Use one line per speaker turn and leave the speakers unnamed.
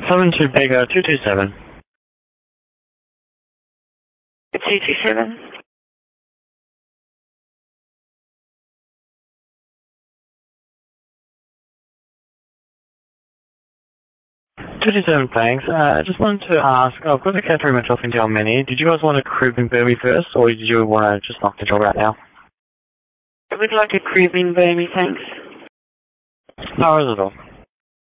72 Bego 227.
227.
Thanks. I just wanted to ask, I've got the Catherine myself into our menu. Did you guys want a crib in Burmese first, or did you want to just knock the job out now?
I would like a crib in Burmese, thanks.
No worries at all.